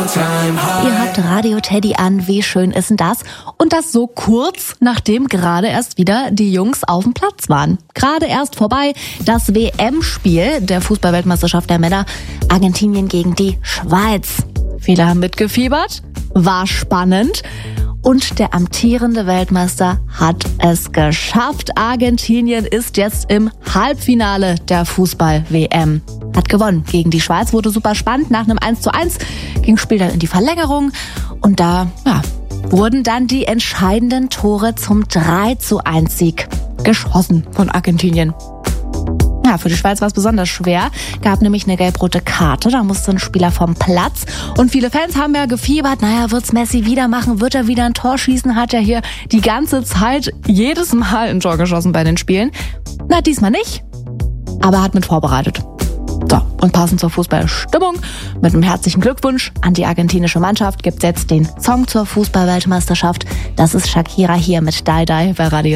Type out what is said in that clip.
Ihr habt Radio Teddy an, wie schön ist denn das? Und das so kurz, nachdem gerade erst wieder die Jungs auf dem Platz waren. Gerade erst vorbei das WM-Spiel der Fußball-Weltmeisterschaft der Männer. Argentinien gegen die Schweiz. Viele haben mitgefiebert, war spannend. Und der amtierende Weltmeister hat es geschafft. Argentinien ist jetzt im Halbfinale der Fußball-WM. Hat gewonnen gegen die Schweiz, wurde super spannend. Nach einem 1:1 ging das Spiel dann in die Verlängerung. Und da wurden dann die entscheidenden Tore zum 3:1-Sieg geschossen von Argentinien. Ja, für die Schweiz war es besonders schwer. Gab nämlich eine gelb-rote Karte, da musste ein Spieler vom Platz. Und viele Fans haben ja gefiebert, wird's Messi wieder machen, wird er wieder ein Tor schießen, hat er hier die ganze Zeit jedes Mal ein Tor geschossen bei den Spielen. Na, diesmal nicht, aber hat mit vorbereitet. So, und passend zur Fußballstimmung, mit einem herzlichen Glückwunsch an die argentinische Mannschaft gibt's jetzt den Song zur Fußball-Weltmeisterschaft. Das ist Shakira hier mit Die Die bei Radio